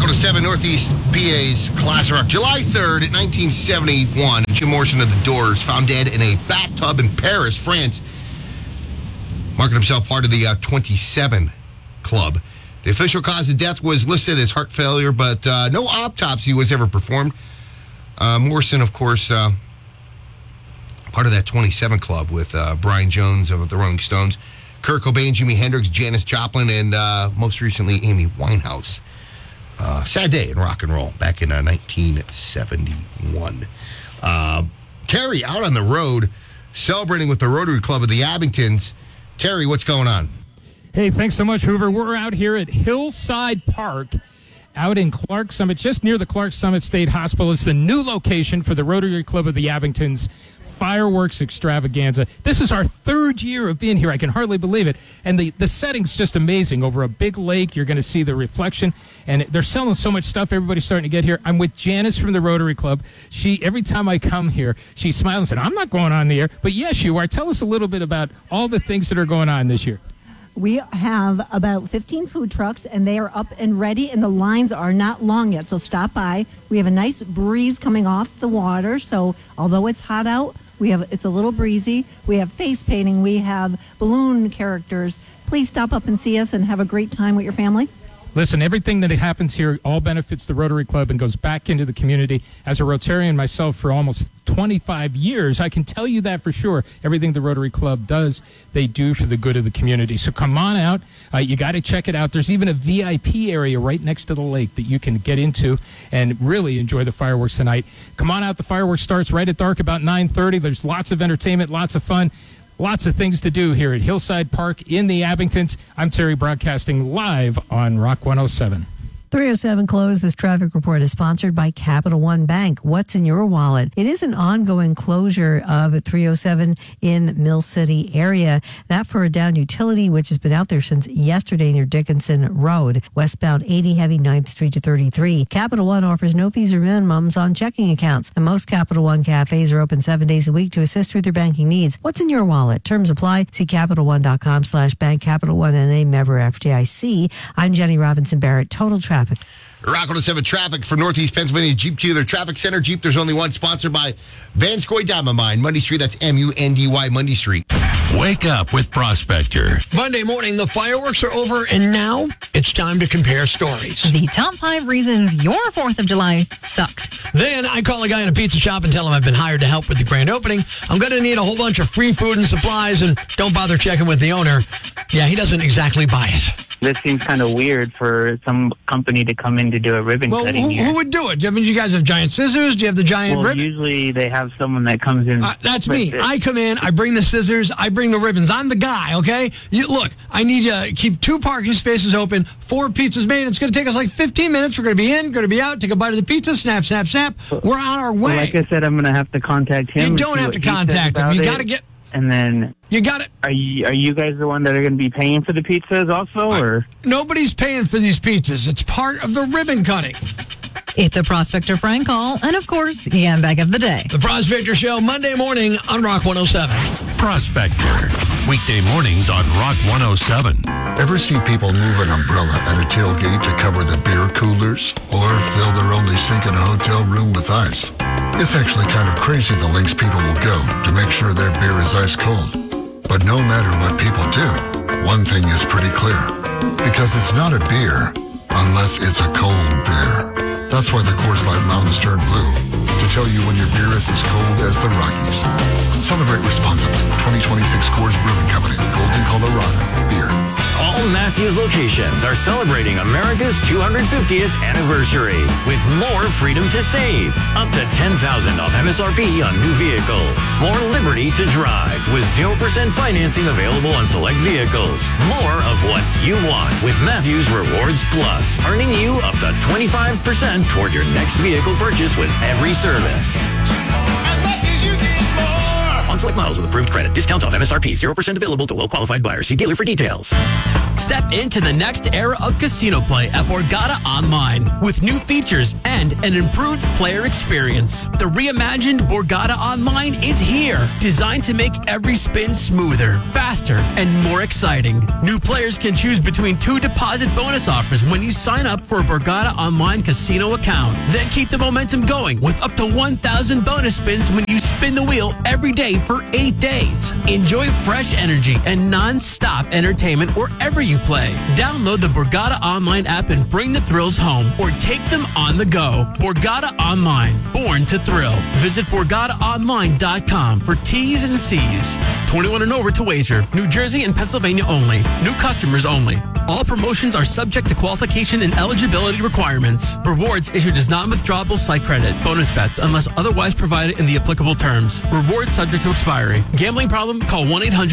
7 Northeast PA's Class Rock. July 3rd, 1971, Jim Morrison of the Doors found dead in a bathtub in Paris, France, marking himself part of the 27 Club. The official cause of death was listed as heart failure, but no autopsy was ever performed. Morrison, of course, part of that 27 Club with Brian Jones of the Rolling Stones, Kurt Cobain, Jimi Hendrix, Janis Joplin, and most recently Amy Winehouse. Sad day in rock and roll back in 1971. Terry out on the road celebrating with the Rotary Club of the Abingtons. Terry, what's going on? Hey, thanks so much, Hoover. We're out here at Hillside Park out in Clark Summit, just near the Clark Summit State Hospital. It's the new location for the Rotary Club of the Abingtons fireworks extravaganza. This is our third year of being here. I can hardly believe it. And the setting's just amazing. Over a big lake, you're going to see the reflection. And they're selling so much stuff. Everybody's starting to get here. I'm with Janice from the Rotary Club. Every time I come here, she smiles and said, I'm not going on the air. But yes, you are. Tell us a little bit about all the things that are going on this year. We have about 15 food trucks, and they are up and ready, and the lines are not long yet, so stop by. We have a nice breeze coming off the water, so although it's hot out, it's a little breezy. We have face painting. We have balloon characters. Please stop up and see us and have a great time with your family. Listen, everything that happens here all benefits the Rotary Club and goes back into the community. As a Rotarian myself for almost 25 years, I can tell you that for sure. Everything the Rotary Club does, they do for the good of the community. So come on out. You got to check it out. There's even a VIP area right next to the lake that you can get into and really enjoy the fireworks tonight. Come on out. The fireworks starts right at dark, about 9:30. There's lots of entertainment, lots of fun. Lots of things to do here at Hillside Park in the Abingtons. I'm Terry, broadcasting live on Rock 107. 307 Close. This traffic report is sponsored by Capital One Bank. What's in your wallet? It is an ongoing closure of 307 in Mill City area. That for a down utility, which has been out there since yesterday near Dickinson Road. Westbound 80 heavy 9th Street to 33. Capital One offers no fees or minimums on checking accounts. And most Capital One cafes are open 7 days a week to assist with your banking needs. What's in your wallet? Terms apply. See CapitalOne.com/bank. Capital One NA, member FDIC. I'm Jenny Robinson Barrett. Total Traffic. Rock 107 traffic for Northeast Pennsylvania Jeep Dealer Traffic Center. Jeep, there's only one, sponsored by Vanscoy Diamond Mine, Mundy Street. That's Mundy, Mundy Street. Wake up with Prospector. Monday morning, the fireworks are over, and now it's time to compare stories. The top 5 reasons your 4th of July sucked. Then I call a guy in a pizza shop and tell him I've been hired to help with the grand opening. I'm going to need a whole bunch of free food and supplies, and don't bother checking with the owner. Yeah, he doesn't exactly buy it. This seems kind of weird for some company to come in to do a ribbon cutting here. Who would do it? I mean, you guys have giant scissors? Do you have the giant ribbon? Usually they have someone that comes in. That's me. I come in, I bring the scissors, I bring the ribbons. I'm the guy, okay? Look, I need to keep 2 parking spaces open, 4 pizzas made. It's going to take us like 15 minutes. We're going to be in, going to be out, take a bite of the pizza, snap, snap, snap. We're on our way. Well, like I said, I'm going to have to contact him. You don't have to contact him. You got to get... And then... You got it. Are you guys the one that are going to be paying for the pizzas also, or? Nobody's paying for these pizzas. It's part of the ribbon cutting. It's a Prospector prank call, and of course, Yam Bag of the Day. The Prospector Show, Monday morning on Rock 107. Prospector, weekday mornings on Rock 107. Ever see people move an umbrella at a tailgate to cover the beer coolers? Or fill their only sink in a hotel room with ice? It's actually kind of crazy the lengths people will go to make sure their beer is ice cold. But no matter what people do, one thing is pretty clear. Because it's not a beer unless it's a cold beer. That's why the Coors Light Mountains turn blue. To tell you when your beer is as cold as the Rockies. Celebrate responsibly. 2026 Coors Brewing Company. Golden, Colorado. Beer. All Matthews locations are celebrating America's 250th anniversary with more freedom to save. Up to $10,000 off MSRP on new vehicles. More liberty to drive with 0% financing available on select vehicles. More of what you want with Matthews Rewards Plus, earning you up to 25% toward your next vehicle purchase with every service. on select models with approved credit. Discounts off MSRP. 0% available to well-qualified buyers. See dealer for details. Step into the next era of casino play at Borgata Online with new features and an improved player experience. The reimagined Borgata Online is here, designed to make every spin smoother, faster, and more exciting. New players can choose between 2 deposit bonus offers when you sign up for a Borgata Online casino account. Then keep the momentum going with up to 1,000 bonus spins when you spin the wheel every day for 8 days. Enjoy fresh energy and non-stop entertainment wherever you play. Download the Borgata Online app and bring the thrills home or take them on the go. Borgata Online, born to thrill. Visit BorgataOnline.com for T's and C's. 21 and over to wager. New Jersey and Pennsylvania only. New customers only. All promotions are subject to qualification and eligibility requirements. Rewards issued as non-withdrawable site credit. Bonus bets unless otherwise provided in the applicable terms. Rewards subject to expiry. Gambling problem? Call 1-800